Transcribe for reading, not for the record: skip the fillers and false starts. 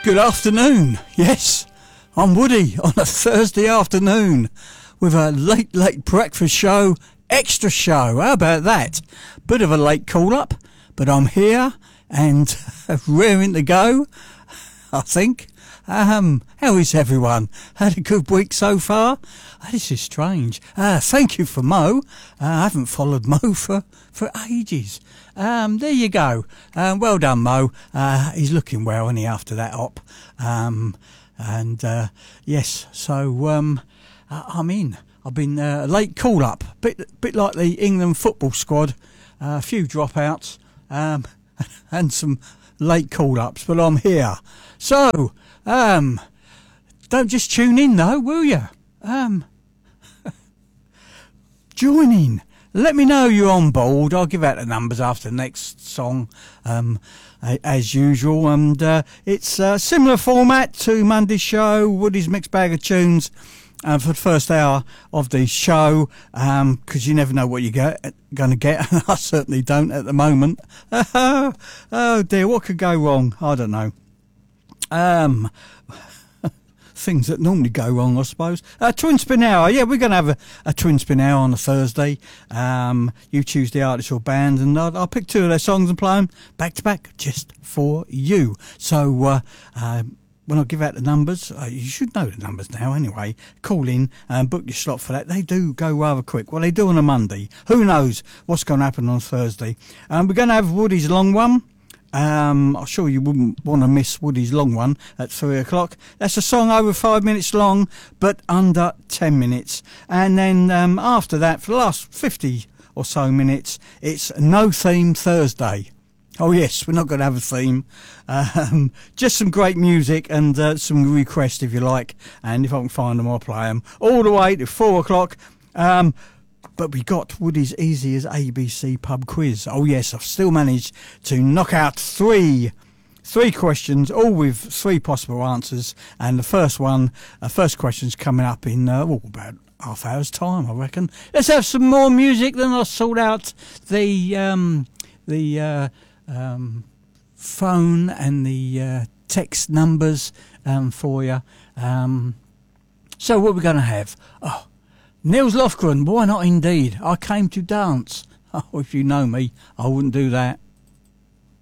Good afternoon. Yes, I'm Woody on a Thursday afternoon with a late breakfast show, extra show. How about that? Bit of a late call up, but I'm here and raring to go, I think. How is everyone? Had a good week so far? This is strange. Thank you for Mo. I haven't followed Mo for ages. There you go. Well done, Mo. He's looking well, isn't he, after that op? Yes, so I'm in. I've been late call up, bit like the England football squad. A few dropouts and some late call ups, but I'm here. So, don't just tune in though, will you? Join in. Let me know you're on board. I'll give out the numbers after the next song, as usual. And it's a similar format to Monday's show, Woody's Mixed Bag of Tunes, for the first hour of the show, because you never know what you're going to get. I certainly don't at the moment. Oh dear, what could go wrong? I don't know. Things that normally go wrong, I suppose. Twin Spin Hour. Yeah, we're going to have a Twin Spin Hour on a Thursday. You choose the artist or band, and I'll pick two of their songs and play them back to back just for you. So when I give out the numbers, you should know the numbers now anyway. Call in and book your slot for that. They do go rather quick. Well, they do on a Monday. Who knows what's going to happen on Thursday. We're going to have Woody's long one. I'm sure you wouldn't want to miss Woody's long one at 3 o'clock. That's a song over 5 minutes long, but under 10 minutes. And then after that, for the last 50 or so minutes, it's No Theme Thursday. Oh yes, we're not going to have a theme. Just some great music and some requests if you like. And if I can find them, I'll play them. All the way to 4 o'clock. But we got Woody's Easy as ABC pub quiz. Oh yes, I've still managed to knock out three questions, all with three possible answers. And the first question's coming up in about half hour's time, I reckon. Let's have some more music, then I'll sort out the phone and the text numbers for you. So what we're going to have? Oh, Nils Lofgren, why not indeed? I came to dance. Oh, if you know me, I wouldn't do that.